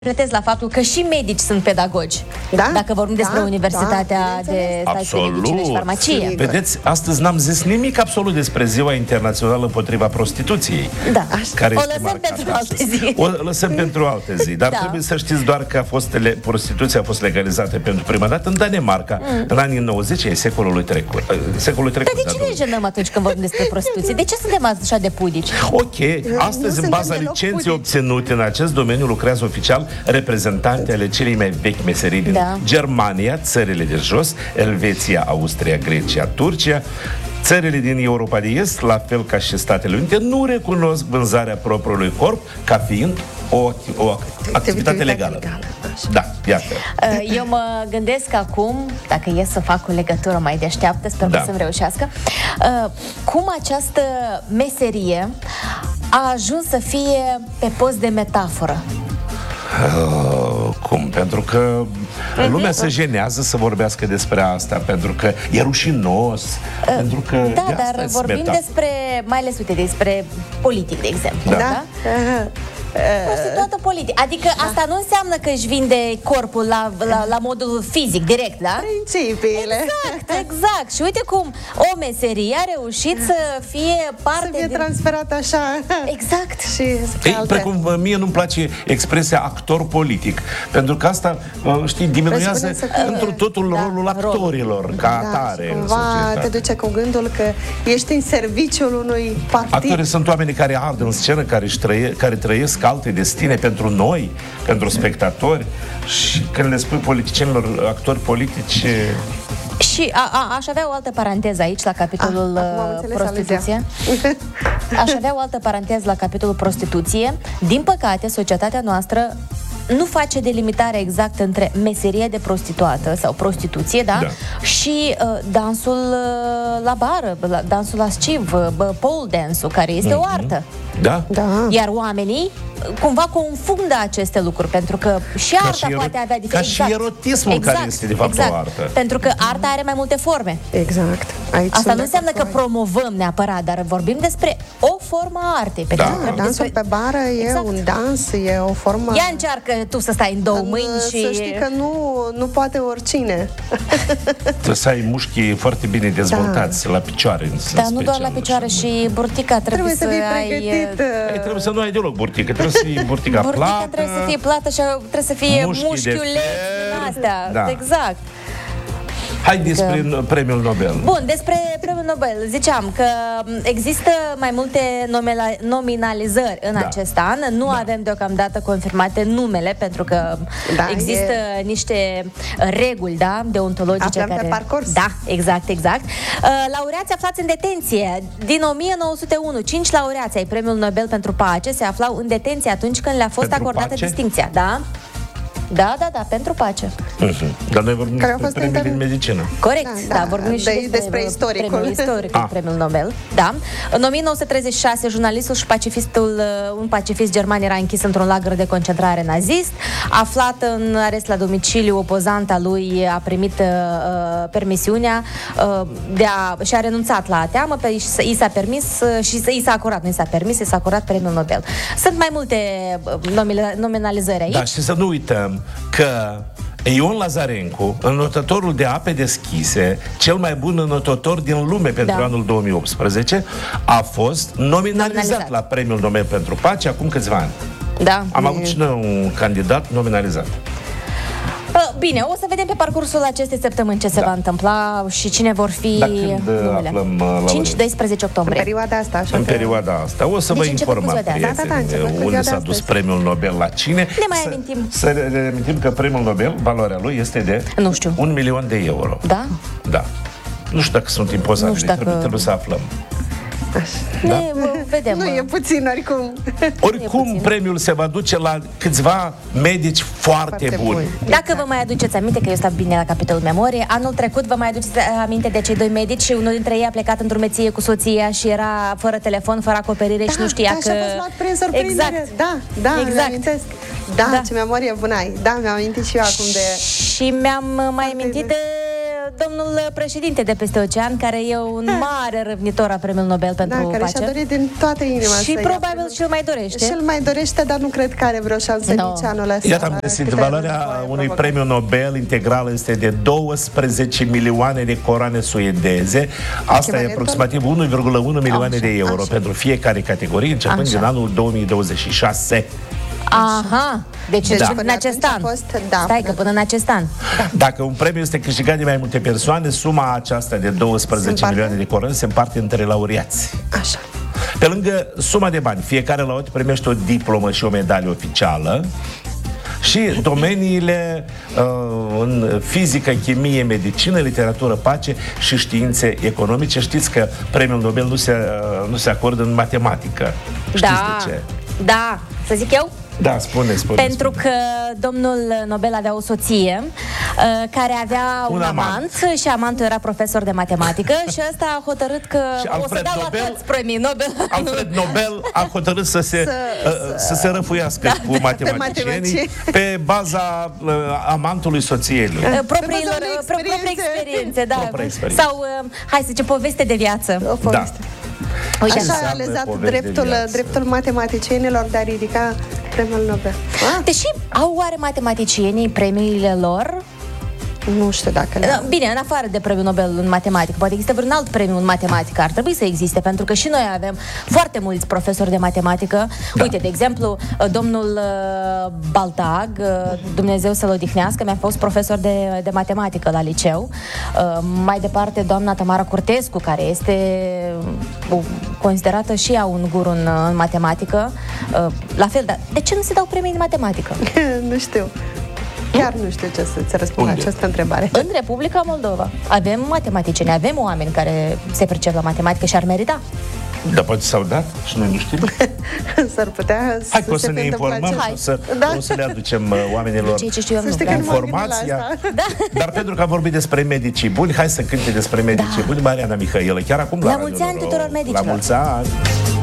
Pletez la faptul că și medici sunt pedagogi. Da? Dacă vorbim despre Universitatea de Stat de Medicină și Farmacie. Vedeți, astăzi n-am zis nimic absolut despre Ziua Internațională împotriva prostituției. Da. Care O este lăsăm pentru alte zi. O lăsăm pentru alte zi. Dar trebuie să știți doar că prostituția a fost legalizată pentru prima dată în Danemarca, în anii 90, e secolul trecut. Dar de ce ne jenăm atunci când vorbim despre prostituție? De ce suntem așa de pudici? Ok, astăzi în baza licenței obținute în acest domeniu lucrează oficial reprezentante ale celei mai vechi meserii din Germania, țările de jos, Elveția, Austria, Grecia, Turcia. Țările din Europa de Est, la fel ca și Statele Unite, nu recunosc vânzarea propriului corp ca fiind o activitate legală. Da, iată. Eu mă gândesc acum, dacă e să fac o legătură mai deșteaptă, sper că să-mi reușească, cum această meserie a ajuns să fie pe post de metaforă. Cum? Pentru că lumea se jenează să vorbească despre asta, pentru că e rușinos, pentru că... Da, dar vorbim despre, mai ales, uite, despre politic, de exemplu. Da? Prostituată politic. Adică asta nu înseamnă că își vinde corpul la modul fizic, direct, da? Principiile. Exact. Și uite cum o meserie a reușit să fie parte să fie transferată așa. Exact. Și precum mie nu-mi place expresia actor politic, pentru că asta, știi, diminuează întru totul rolul actorilor ca atare. Cumva te duce cu gândul că ești în serviciul unui partid. Actorii sunt oamenii care ard în scenă, care trăiesc alte destine pentru noi, pentru spectatori, și când le spui politicienilor, actori politici... Și aș avea o altă paranteză aici la capitolul prostituție. Aș avea o altă paranteză la capitolul prostituție. Din păcate, societatea noastră nu face delimitarea exactă între meserie de prostituată sau prostituție, da? Și dansul la bară, dansul lasciv, pole dance-ul, care este o artă. Da? Iar oamenii cumva confundă aceste lucruri, pentru că și arta poate avea diferite. Ca și erotismul care este de fapt o artă. Pentru că arta are mai multe forme. Exact. Asta nu înseamnă că promovăm neapărat, dar vorbim despre o formă a artei. Dansul pe bară e un dans, e o formă... Ia încearcă tu să stai în două mâini și... Să știi că nu poate oricine. Trebuie să ai mușchii foarte bine dezvoltați la picioare. Dar nu doar la picioare, și burtica trebuie să fie ai... Trebuie să nu ai deloc burtică, trebuie să fie burtica plată. Trebuie să fie plată și trebuie să fie mușchiuleți din astea. Exact. Hai despre premiul Nobel. Bun, despre premiul Nobel. Ziceam că există mai multe nominalizări în acest an. Nu avem deocamdată confirmate numele, pentru că există niște reguli, deontologice. Aflăm pe parcurs. Da, exact. Laureații aflați în detenție. Din 1901, 5 laureați ai premiul Nobel pentru pace se aflau în detenție atunci când le-a fost acordată distincția. Da, pentru pace. Dar noi vorbim despre premiul din medicină. Corect, vorbim și despre istoricul. Premiul Nobel. Da. În 1936, jurnalistul și un pacifist german era închis într-un lagăr de concentrare nazist. Aflat în arest la domiciliu, opozanta lui a primit permisiunea și a renunțat la teamă, i s-a permis și i s-a acordat, i s-a acordat premiul Nobel. Sunt mai multe nominalizări aici. Da, și să nu uităm că Ion Lazarenko, înotătorul de ape deschise, cel mai bun înotător din lume pentru anul 2018, a fost nominalizat la premiul Nobel pentru pace acum câțiva ani. Am avut și noi un candidat nominalizat. Bine, o să vedem pe parcursul acestei săptămâni ce se va întâmpla și cine vor fi numele. 5-12 octombrie. În perioada asta, așa. În perioada asta. O să vă informăm, prieteni, unde s-a dus premiul Nobel, la cine. Ne mai amintim. Să reamintim că premiul Nobel, valoarea lui este de 1 milion de euro. Da? Da. Nu știu dacă sunt impozabile, trebuie să aflăm. Vedem. Nu e puțin, oricum. Oricum, premiul se va duce la câțiva medici foarte buni. Dacă vă mai aduceți aminte, că eu stau bine la capitolul memorie, anul trecut vă mai aduceți aminte de cei 2 medici și unul dintre ei a plecat în drumeție cu soția și era fără telefon, fără acoperire și nu știa că... și a fost luat prin surprindere. Exact. Da, ce memorie bună ai. Da, mi-am amintit și eu acum de... Și mi-am mai amintit de domnul președinte de peste ocean, care e un mare răvnitor a premiului Nobel pentru care pace. și-a dorit din toată inima și probabil și-l mai dorește. Și-l mai dorește, dar nu cred că are vreo șansă nici anul ăsta. Iată, am găsit, valoarea unui premiu Nobel integral este de 12 milioane de coroane suedeze. Asta e aproximativ 1,1 milioane de euro pentru fiecare categorie, începând din anul 2026. Aha, deci în acest an. Stai că până în acest an. Dacă un premiu este câștigat de mai multe persoane, suma aceasta de 12 milioane de coroane se împarte între laureați. Așa. Pe lângă suma de bani, fiecare laureat primește o diplomă și o medalie oficială. Și domeniile în fizică, chimie, medicină, literatură, pace și științe economice. Știți că premiul Nobel nu se acordă în matematică. Știți de ce? Da, să zic eu? Da, spune. Pentru că domnul Nobel avea o soție care avea un amant și amantul era profesor de matematică și ăsta a hotărât că o să dau la toți premii Nobel. Alfred Nobel a hotărât să se răfuiască cu matematicienii pe baza amantului soției lui. Proprii experiențe, da. Sau, hai să zicem, poveste de viață. Da. Așa a alezat dreptul matematicienilor de a ridica premiul Nobel. Deși au oare matematicienii premiile lor? Nu știu dacă le-au. Bine, în afară de premiul Nobel în matematică, poate există vreun alt premiu în matematică. Ar trebui să existe, pentru că și noi avem foarte mulți profesori de matematică. Da. Uite, de exemplu, domnul Baltag, Dumnezeu să-l odihnească, mi-a fost profesor de matematică la liceu. Mai departe, doamna Tamara Curtescu, care este considerată și ea un guru în matematică. La fel, dar de ce nu se dau premii în matematică? Nu știu. Chiar nu știu ce să-ți răspund la această întrebare. În Republica Moldova avem matematicieni, avem oameni care se pricep la matematică și ar merita. Dar poate s-au dat și noi nu știm. S-ar putea să ne informăm, o să le aducem oamenilor informația. Da. Dar pentru că am vorbit despre medicii buni, hai să cânte despre medicii buni Mariana Mihailă, chiar acum la mulți ani tuturor medicilor. La mulți ani.